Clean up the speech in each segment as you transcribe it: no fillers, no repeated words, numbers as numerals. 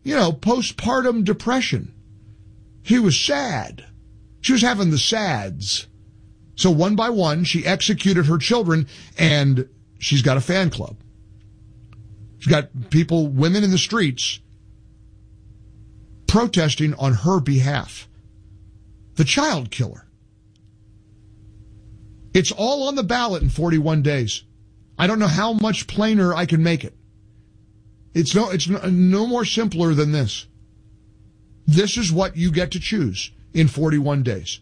postpartum depression. She was sad. She was having the sads. So one by one, she executed her children, and she's got a fan club. She's got women in the streets, protesting on her behalf. The child killer. It's all on the ballot in 41 days. I don't know how much plainer I can make it. It's no more simpler than this. This is what you get to choose in 41 days.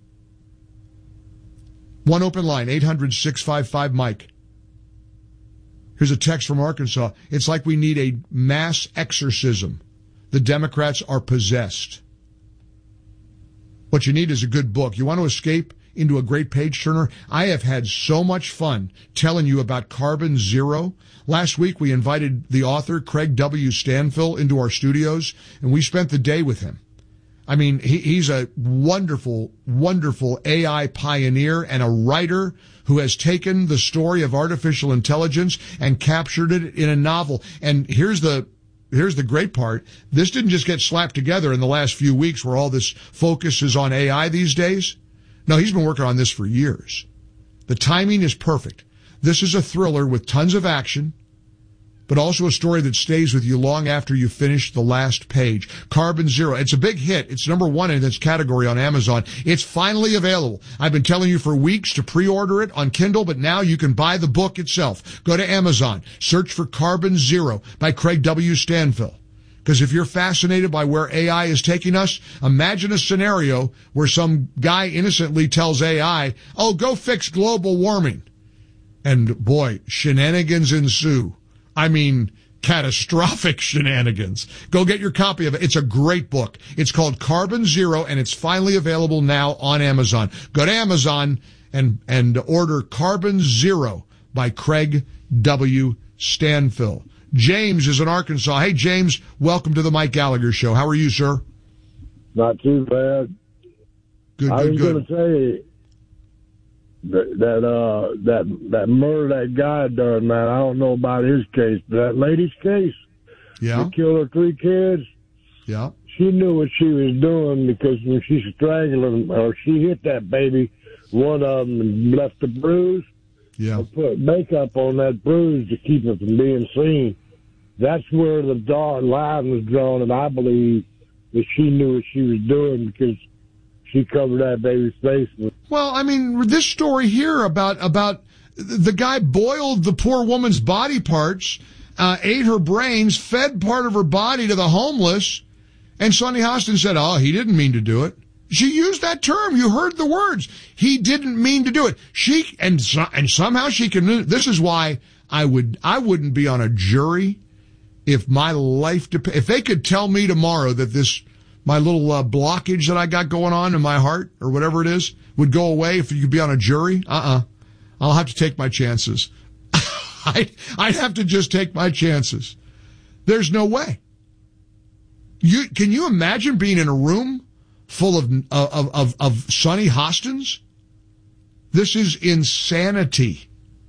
One open line, 800-655-MIKE. Here's a text from Arkansas. It's like we need a mass exorcism. The Democrats are possessed. What you need is a good book. You want to escape into a great page turner? I have had so much fun telling you about Carbon Zero. Last week we invited the author, Craig W. Stanfill, into our studios, and we spent the day with him. I mean, he's a wonderful, wonderful AI pioneer and a writer who has taken the story of artificial intelligence and captured it in a novel. And here's the great part. This didn't just get slapped together in the last few weeks where all this focus is on AI these days. No, he's been working on this for years. The timing is perfect. This is a thriller with tons of action, but also a story that stays with you long after you finish the last page. Carbon Zero. It's a big hit. It's number one in its category on Amazon. It's finally available. I've been telling you for weeks to pre-order it on Kindle, but now you can buy the book itself. Go to Amazon. Search for Carbon Zero by Craig W. Stanfill. Because if you're fascinated by where AI is taking us, imagine a scenario where some guy innocently tells AI, oh, go fix global warming. And boy, shenanigans ensue. I mean, catastrophic shenanigans. Go get your copy of it. It's a great book. It's called Carbon Zero, and it's finally available now on Amazon. Go to Amazon and order Carbon Zero by Craig W. Stanfill. James is in Arkansas. Hey, James, welcome to the Mike Gallagher Show. How are you, sir? Not too bad. Good. I was going to say that murder that guy done, man. I don't know about his case, but that lady's case. Yeah. She killed her 3 kids. Yeah. She knew what she was doing because when she strangled him, or she hit that baby, one of them and left a bruise. Yeah. Or put makeup on that bruise to keep it from being seen. That's where the dark line was drawn, and I believe that she knew what she was doing because she covered that baby's face. Well, I mean, this story here about the guy boiled the poor woman's body parts, ate her brains, fed part of her body to the homeless, and Sonny Hostin said, oh, he didn't mean to do it. She used that term. You heard the words. He didn't mean to do it. And somehow she can. This is why I wouldn't be on a jury if my life if they could tell me tomorrow that my little blockage that I got going on in my heart or whatever it is would go away if you could be on a jury. I'll have to take my chances. I'd have to just take my chances. There's no way. Can you imagine being in a room full of Sonny Hostins? This is insanity.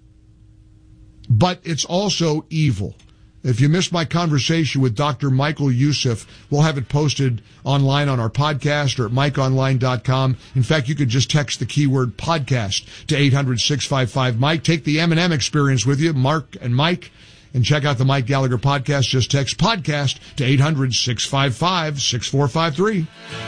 But it's also evil. If you missed my conversation with Dr. Michael Youssef, we'll have it posted online on our podcast or at MikeOnline.com. In fact, you could just text the keyword podcast to 800-655-MIKE. Take the M&M experience with you, Mark and Mike, and check out the Mike Gallagher podcast. Just text podcast to 800-655-6453.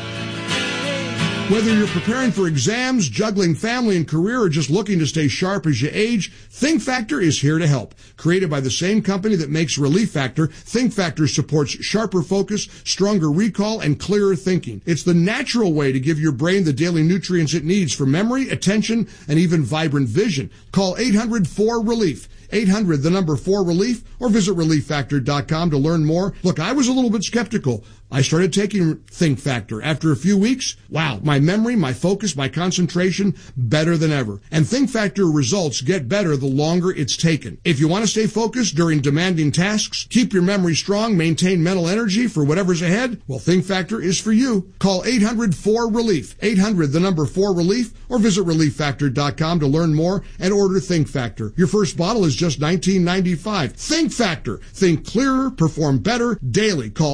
Whether you're preparing for exams, juggling family and career, or just looking to stay sharp as you age, Think Factor is here to help. Created by the same company that makes Relief Factor, Think Factor supports sharper focus, stronger recall, and clearer thinking. It's the natural way to give your brain the daily nutrients it needs for memory, attention, and even vibrant vision. Call 800-4RELIEF. 800, the number 4RELIEF, or visit ReliefFactor.com to learn more. Look, I was a little bit skeptical. I started taking Think Factor. After a few weeks, wow, my memory, my focus, my concentration, better than ever. And Think Factor results get better the longer it's taken. If you want to stay focused during demanding tasks, keep your memory strong, maintain mental energy for whatever's ahead, well, Think Factor is for you. Call 800-4RELIEF. 800, the number 4RELIEF, or visit ReliefFactor.com to learn more and order Think Factor. Your first bottle is just $19.95. Think Factor. Think clearer, perform better daily. Call